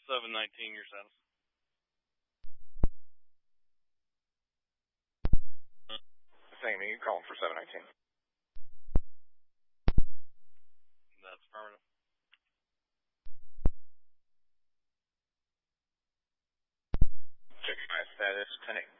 719 your status. Same, you calling for 719. That's affirmative. Check my status, 10-8.